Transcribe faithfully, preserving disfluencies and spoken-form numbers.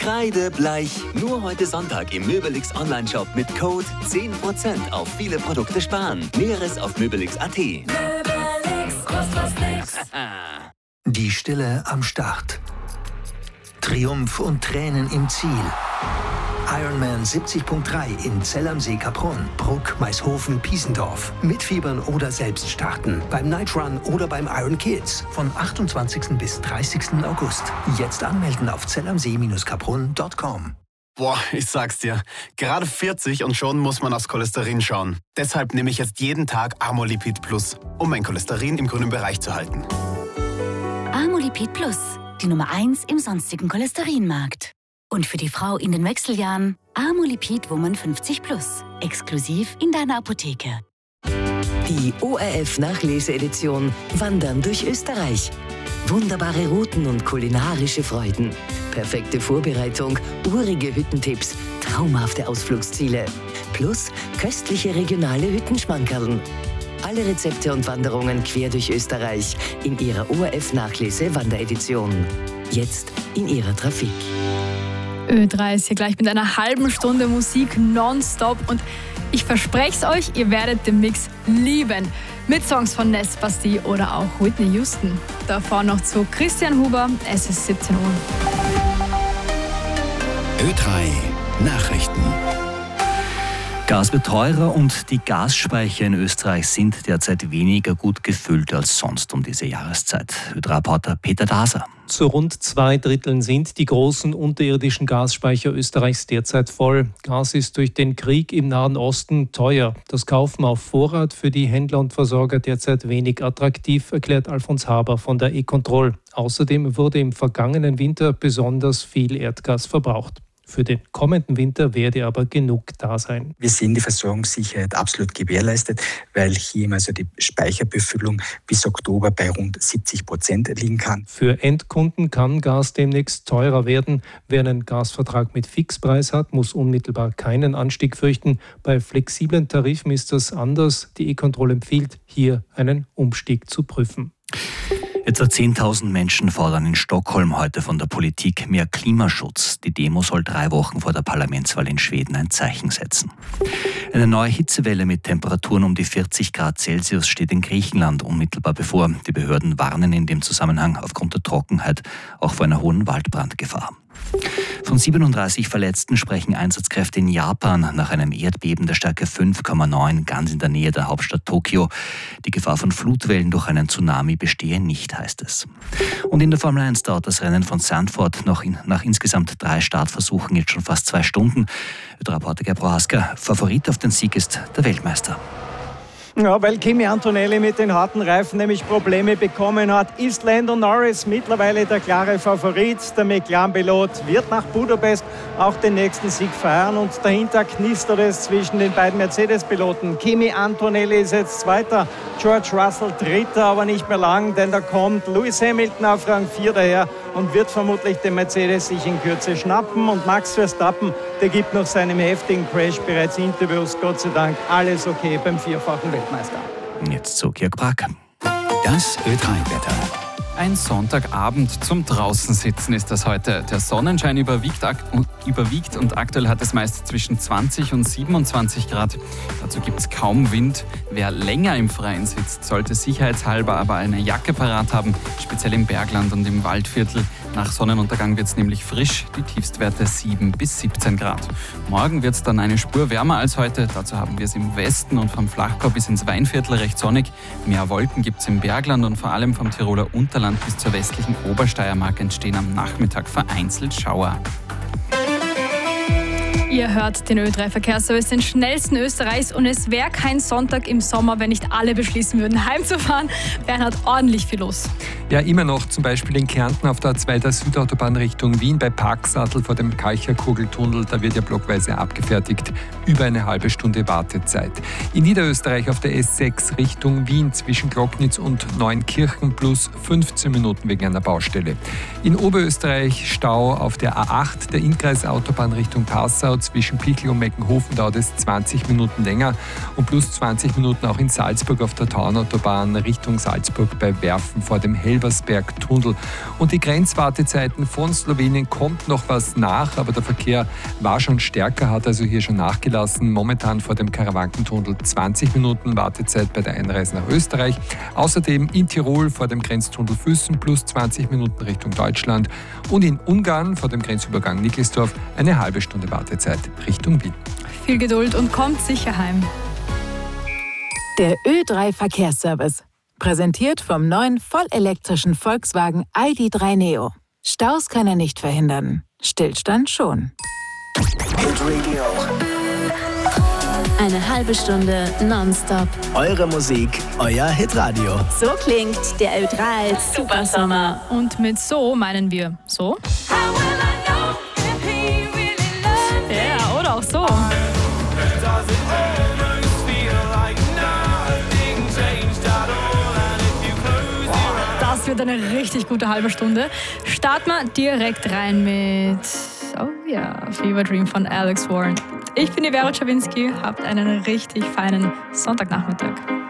Kreidebleich. Nur heute Sonntag im Möbelix Online-Shop mit Code zehn Prozent auf viele Produkte sparen. Näheres auf möbelix punkt at. Möbelix, kostet was nix. Die Stille am Start. Triumph und Tränen im Ziel. Ironman siebzig Punkt drei in Zell am See Kaprun, Bruck, Maishofen, Piesendorf. Mitfiebern oder selbst starten. Beim Night Run oder beim Iron Kids. Von achtundzwanzigsten bis dreißigsten August. Jetzt anmelden auf zellamsee kaprun punkt com. Boah, ich sag's dir. Gerade vierzig und schon muss man aufs Cholesterin schauen. Deshalb nehme ich jetzt jeden Tag Amolipid Plus, um mein Cholesterin im grünen Bereich zu halten. Amolipid Plus, die Nummer eins im sonstigen Cholesterinmarkt. Und für die Frau in den Wechseljahren Amolipid Woman fünfzig Plus. Exklusiv in deiner Apotheke. Die O R F-Nachlese-Edition Wandern durch Österreich. Wunderbare Routen und kulinarische Freuden. Perfekte Vorbereitung, urige Hüttentipps, traumhafte Ausflugsziele. Plus köstliche regionale Hüttenschmankerln. Alle Rezepte und Wanderungen quer durch Österreich in ihrer O R F-Nachlese-Wanderedition. Jetzt in ihrer Trafik. Ö drei ist hier gleich mit einer halben Stunde Musik nonstop und ich verspreche es euch, ihr werdet den Mix lieben. Mit Songs von Ness Bastille oder auch Whitney Houston. Davor noch zu Christian Huber, es ist siebzehn Uhr. Ö drei Nachrichten. Gas wird teurer und die Gasspeicher in Österreich sind derzeit weniger gut gefüllt als sonst um diese Jahreszeit. Ö drei Reporter Peter Daser. Zu rund zwei Dritteln sind die großen unterirdischen Gasspeicher Österreichs derzeit voll. Gas ist durch den Krieg im Nahen Osten teuer. Das Kaufen auf Vorrat für die Händler und Versorger derzeit wenig attraktiv, erklärt Alfons Haber von der E-Control. Außerdem wurde im vergangenen Winter besonders viel Erdgas verbraucht. Für den kommenden Winter werde aber genug da sein. Wir sehen die Versorgungssicherheit absolut gewährleistet, weil hier also die Speicherbefüllung bis Oktober bei rund siebzig Prozent liegen kann. Für Endkunden kann Gas demnächst teurer werden. Wer einen Gasvertrag mit Fixpreis hat, muss unmittelbar keinen Anstieg fürchten. Bei flexiblen Tarifen ist das anders. Die E-Control empfiehlt, hier einen Umstieg zu prüfen. Etwa zehntausend Menschen fordern in Stockholm heute von der Politik mehr Klimaschutz. Die Demo soll drei Wochen vor der Parlamentswahl in Schweden ein Zeichen setzen. Eine neue Hitzewelle mit Temperaturen um die vierzig Grad Celsius steht in Griechenland unmittelbar bevor. Die Behörden warnen in dem Zusammenhang aufgrund der Trockenheit auch vor einer hohen Waldbrandgefahr. Von siebenunddreißig Verletzten sprechen Einsatzkräfte in Japan nach einem Erdbeben der Stärke fünf Komma neun ganz in der Nähe der Hauptstadt Tokio. Die Gefahr von Flutwellen durch einen Tsunami bestehe nicht, heißt es. Und in der Formel eins dauert das Rennen von Zandvoort noch in, nach insgesamt drei Startversuchen jetzt schon fast zwei Stunden. Der Reporter Gerd Prohaska, Favorit auf den Sieg ist der Weltmeister. Ja, weil Kimi Antonelli mit den harten Reifen nämlich Probleme bekommen hat, ist Lando Norris mittlerweile der klare Favorit. Der McLaren-Pilot wird nach Budapest auch den nächsten Sieg feiern und dahinter knistert es zwischen den beiden Mercedes-Piloten. Kimi Antonelli ist jetzt Zweiter, George Russell Dritter, aber nicht mehr lang, denn da kommt Lewis Hamilton auf Rang vier daher und wird vermutlich den Mercedes sich in Kürze schnappen. Und Max Verstappen, der gibt nach seinem heftigen Crash bereits Interviews, Gott sei Dank, alles okay beim vierfachen Weltmeister. Jetzt zu Georg Brack. Das Ö drei Wetter. Ein Sonntagabend zum Draußensitzen ist das heute. Der Sonnenschein überwiegt, überwiegt und aktuell hat es meist zwischen zwanzig und siebenundzwanzig Grad. Dazu gibt es kaum Wind. Wer länger im Freien sitzt, sollte sicherheitshalber aber eine Jacke parat haben, speziell im Bergland und im Waldviertel. Nach Sonnenuntergang wird es nämlich frisch, die Tiefstwerte sieben bis siebzehn Grad. Morgen wird es dann eine Spur wärmer als heute. Dazu haben wir es im Westen und vom Flachgau bis ins Weinviertel recht sonnig. Mehr Wolken gibt es im Bergland und vor allem vom Tiroler Unterland bis zur westlichen Obersteiermark entstehen am Nachmittag vereinzelt Schauer. Ihr hört den Ö drei Verkehrsservice, den schnellsten Österreichs, und es wäre kein Sonntag im Sommer, wenn nicht alle beschließen würden, heimzufahren. Bernhard, ordentlich viel los. Ja, immer noch, zum Beispiel in Kärnten auf der A zwei der Südautobahn Richtung Wien bei Parksattel vor dem Kalcher-Kugeltunnel. Da wird ja blockweise abgefertigt. Über eine halbe Stunde Wartezeit. In Niederösterreich auf der S sechs Richtung Wien zwischen Glocknitz und Neunkirchen plus fünfzehn Minuten wegen einer Baustelle. In Oberösterreich Stau auf der A acht der Innkreisautobahn Richtung Passau. Zwischen Pichel und Meckenhofen dauert es zwanzig Minuten länger und plus zwanzig Minuten auch in Salzburg auf der Taunautobahn Richtung Salzburg bei Werfen vor dem Hellbrunn. Eversberg-Tunnel. Und die Grenzwartezeiten von Slowenien kommt noch was nach, aber der Verkehr war schon stärker, hat also hier schon nachgelassen. Momentan vor dem Karawankentunnel zwanzig Minuten Wartezeit bei der Einreise nach Österreich. Außerdem in Tirol vor dem Grenztunnel Füssen plus zwanzig Minuten Richtung Deutschland und in Ungarn vor dem Grenzübergang Nickelsdorf eine halbe Stunde Wartezeit Richtung Wien. Viel Geduld und kommt sicher heim. Der Ö drei Verkehrsservice. Präsentiert vom neuen vollelektrischen Volkswagen I D drei Neo. Staus kann er nicht verhindern. Stillstand schon. Hitradio. Eine halbe Stunde nonstop. Eure Musik, euer Hitradio. So klingt der Ö drei Supersommer. Und mit so meinen wir so. Ja, oder auch so. Das wird eine richtig gute halbe Stunde. Starten wir direkt rein mit, oh ja, Fever Dream von Alex Warren. Ich bin die Vera Czawinski, habt einen richtig feinen Sonntagnachmittag.